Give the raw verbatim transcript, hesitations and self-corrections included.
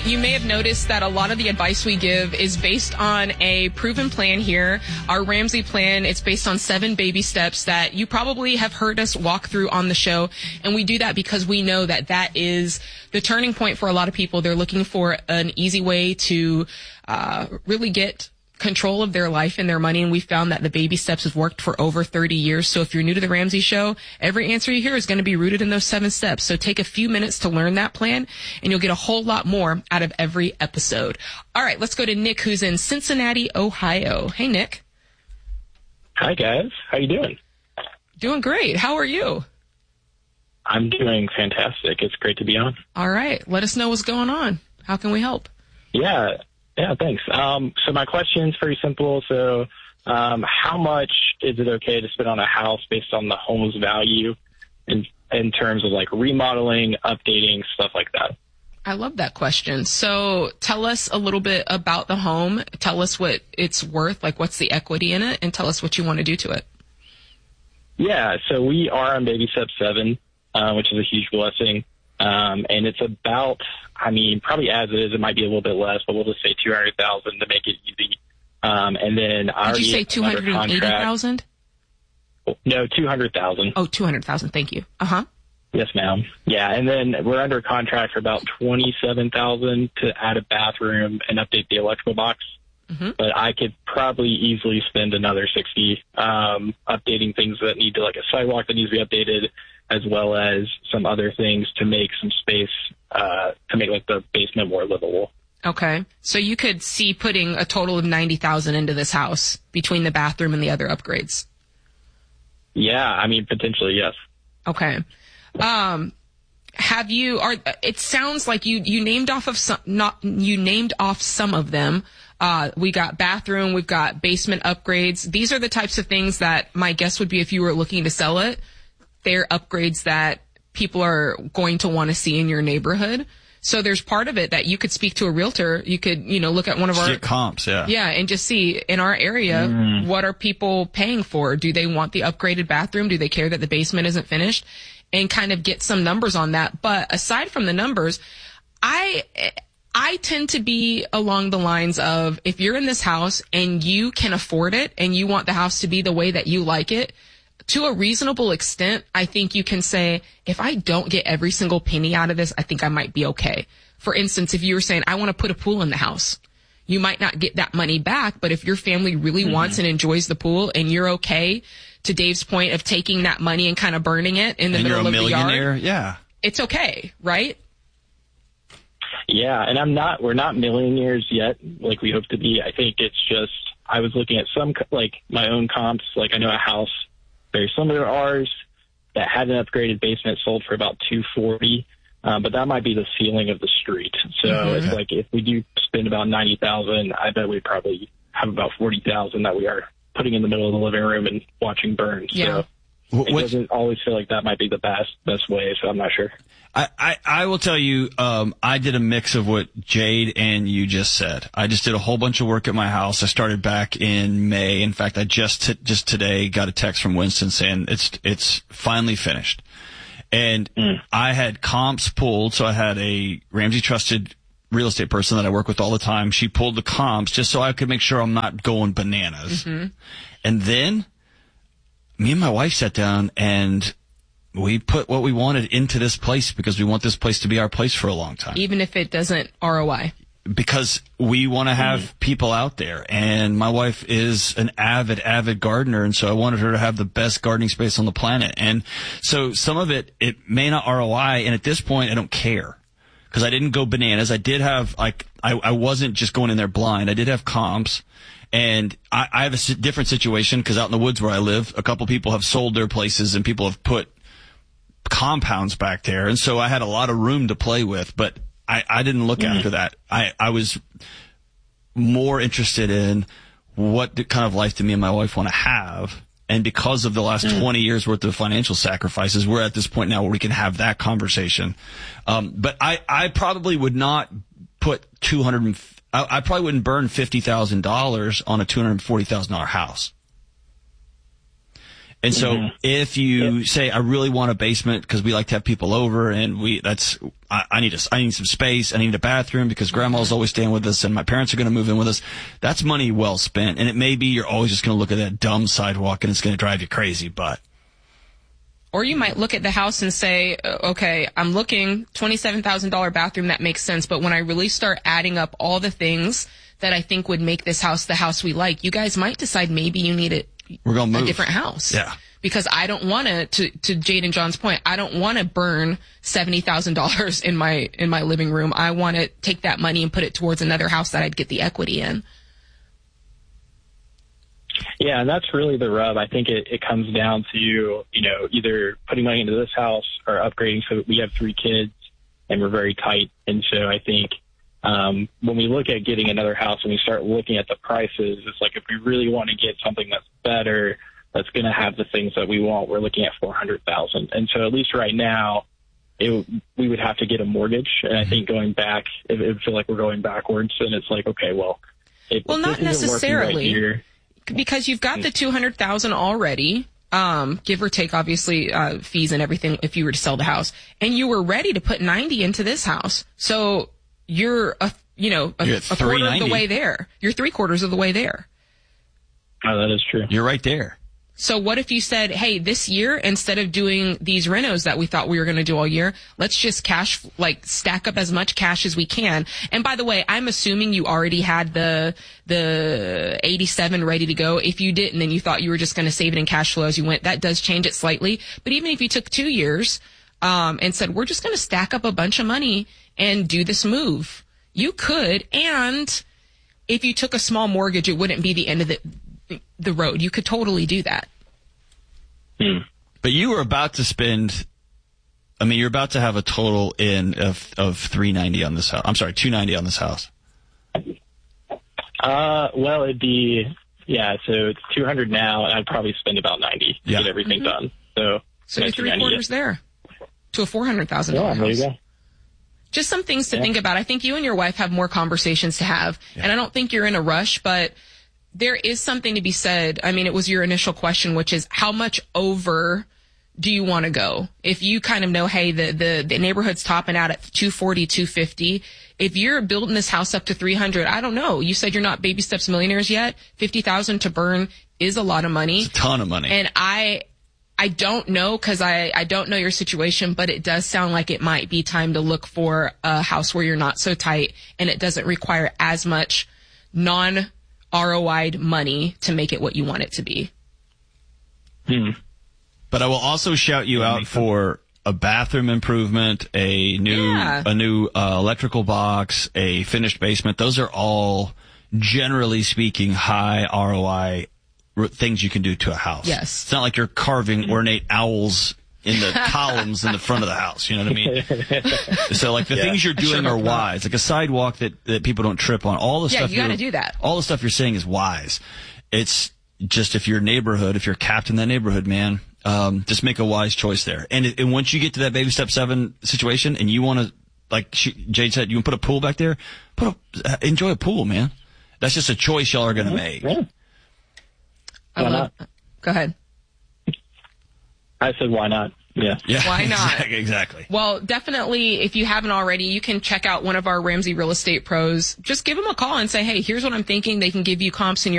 you may have noticed that a lot of the advice we give is based on a proven plan here. Our Ramsey plan, it's based on seven baby steps that you probably have heard us walk through on the show. And we do that because we know that that is the turning point for a lot of people. They're looking for an easy way to uh, really get control of their life and their money, and we found that the baby steps have worked for over thirty years. So if you're new to the Ramsey Show, every answer you hear is going to be rooted in those seven steps. So take a few minutes to learn that plan, and you'll get a whole lot more out of every episode. All right, let's go to Nick, who's in Cincinnati, Ohio. Hey, Nick. Hi, guys. How you doing? Doing great. How are you? I'm doing fantastic. It's great to be on. All right. Let us know what's going on. How can we help? Yeah. Yeah, thanks. Um, so my question is pretty simple. So um, how much is it okay to spend on a house based on the home's value in, in terms of like remodeling, updating, stuff like that? I love that question. So tell us a little bit about the home. Tell us what it's worth, like what's the equity in it, and tell us what you want to do to it. Yeah, so we are on baby step seven, uh, which is a huge blessing. Um, and it's about, I mean, probably as it is, it might be a little bit less, but we'll just say two hundred thousand to make it easy. Um, and then I Did you say two hundred eighty thousand? No, two hundred thousand. Oh, two hundred thousand. Thank you. Uh-huh. Yes, ma'am. Yeah. And then we're under contract for about twenty-seven thousand to add a bathroom and update the electrical box. Mm-hmm. But I could probably easily spend another sixty, um, updating things that need to, like a sidewalk that needs to be updated, as well as some other things to make some space, uh, to make like the basement more livable. Okay. So you could see putting a total of ninety thousand into this house between the bathroom and the other upgrades. Yeah. I mean, potentially, yes. Okay. Um, have you, are, it sounds like you, you named off of some, not, you named off some of them. Uh, we got bathroom, we've got basement upgrades. These are the types of things that my guess would be if you were looking to sell it, they're upgrades that people are going to want to see in your neighborhood. So there's part of it that you could speak to a realtor. You could, you know, look at one of our get comps, yeah. Yeah, and just see in our area, mm. what are people paying for? Do they want the upgraded bathroom? Do they care that the basement isn't finished? And kind of get some numbers on that. But aside from the numbers, I I tend to be along the lines of, if you're in this house and you can afford it and you want the house to be the way that you like it, to a reasonable extent, I think you can say, if I don't get every single penny out of this, I think I might be okay. For instance, if you were saying, I want to put a pool in the house, you might not get that money back, but if your family really mm-hmm. wants and enjoys the pool and you're okay, to Dave's point of taking that money and kind of burning it in the and middle you're a of the millionaire, yard, yeah, it's okay, right? Yeah, and I'm not, we're not millionaires yet, like we hope to be. I think it's just, I was looking at some, like my own comps, like I know a house very similar to ours that had an upgraded basement sold for about two forty, um, but that might be the ceiling of the street. So mm-hmm. it's like if we do spend about ninety thousand, I bet we probably have about forty thousand that we are putting in the middle of the living room and watching burn. Yeah. So it doesn't always feel like that might be the best best way, so I'm not sure. I, I, I will tell you, um, I did a mix of what Jade and you just said. I just did a whole bunch of work at my house. I started back in May. In fact, I just t- just today got a text from Winston saying it's it's finally finished. And mm. I had comps pulled, so I had a Ramsey Trusted real estate person that I work with all the time. She pulled the comps just so I could make sure I'm not going bananas. Mm-hmm. And then me and my wife sat down and we put what we wanted into this place because we want this place to be our place for a long time. Even if it doesn't R O I. Because we want to have mm. people out there. And my wife is an avid, avid gardener. And so I wanted her to have the best gardening space on the planet. And so some of it, it may not R O I. And at this point, I don't care. Because I didn't go bananas. I did have, like, I, I wasn't just going in there blind. I did have comps. And I, I have a different situation because out in the woods where I live, a couple people have sold their places and people have put compounds back there. And so I had a lot of room to play with, but I, I didn't look mm-hmm. after that. I, I was more interested in what kind of life do me and my wife want to have. And because of the last mm. twenty years worth of financial sacrifices, we're at this point now where we can have that conversation. Um, but I, I probably would not put two hundred, I, I probably wouldn't burn fifty thousand dollars on a two hundred forty thousand dollars house. And so mm-hmm. if you yep. say, I really want a basement because we like to have people over and we, that's, I, I need a, I need some space. I need a bathroom because grandma's always staying with us and my parents are going to move in with us. That's money well spent. And it may be you're always just going to look at that dumb sidewalk and it's going to drive you crazy, but. Or you might look at the house and say, okay, I'm looking twenty-seven thousand dollars bathroom. That makes sense. But when I really start adding up all the things that I think would make this house the house we like, you guys might decide maybe you need it. We're gonna move. A different house. Yeah. Because I don't want to, to, to Jade and John's point, I don't want to burn seventy thousand dollars in my, in my living room. I want to take that money and put it towards another house that I'd get the equity in. Yeah, and that's really the rub. I think it, it comes down to, you know, either putting money into this house or upgrading. So we have three kids and we're very tight. And so I think, Um, when we look at getting another house and we start looking at the prices, it's like if we really want to get something that's better, that's going to have the things that we want, we're looking at four hundred thousand dollars. And so at least right now, it, we would have to get a mortgage. And I think going back, it, it would feel like we're going backwards. And it's like, okay, well, it, well, not necessarily, right here, because you've got the two hundred thousand dollars already. Um, give or take, obviously, uh, fees and everything if you were to sell the house, and you were ready to put ninety into this house. So you're a, you know, a, a quarter of the way there. You're three quarters of the way there. Oh, that is true. You're right there. So what if you said, hey, this year, instead of doing these renos that we thought we were going to do all year, let's just cash, like stack up as much cash as we can. And by the way, I'm assuming you already had the, the eighty-seven ready to go. If you didn't and you thought you were just going to save it in cash flow as you went, that does change it slightly. But even if you took two years, um, and said, we're just going to stack up a bunch of money and do this move, you could. And if you took a small mortgage, it wouldn't be the end of the, the road. You could totally do that. Hmm. But you were about to spend, I mean, you're about to have a total in of, of three ninety on this house. I'm sorry, two ninety on this house. Uh, well, it'd be, yeah, so it's two hundred now, and I'd probably spend about ninety to yeah. get everything mm-hmm. done. So, so you're three quarters there to a four hundred thousand dollars yeah, house. There you go. Just some things to yeah. think about. I think you and your wife have more conversations to have, yeah. and I don't think you're in a rush, but there is something to be said. I mean, it was your initial question, which is how much over do you want to go? If you kind of know, hey, the, the, the neighborhood's topping out at two forty, two fifty. If you're building this house up to three hundred, I don't know. You said you're not baby steps millionaires yet. fifty thousand to burn is a lot of money. It's a ton of money. And I, I don't know, cause I, I don't know your situation, but it does sound like it might be time to look for a house where you're not so tight and it doesn't require as much non R O I'd money to make it what you want it to be. Hmm. But I will also shout you out for a bathroom improvement, a new yeah. a new uh, electrical box, a finished basement. Those are all, generally speaking, high R O I r- things you can do to a house. Yes. It's not like you're carving ornate owls in the columns in the front of the house. You know what I mean? So like the yeah. things you're doing sure are wise. Like a sidewalk that, that people don't trip on. All the yeah, stuff you got to do that. All the stuff you're saying is wise. It's just if your neighborhood, if you're capped in that neighborhood, man, um, just make a wise choice there. And, it, and once you get to that baby step seven situation and you want to, like she, Jade said, you want to put a pool back there, put a, enjoy a pool, man. That's just a choice y'all are going to make. Yeah. I love, go ahead. I said, why not? Yeah. yeah. Why not? Exactly. Well, definitely, if you haven't already, you can check out one of our Ramsey Real Estate Pros. Just give them a call and say, hey, here's what I'm thinking. They can give you comps in your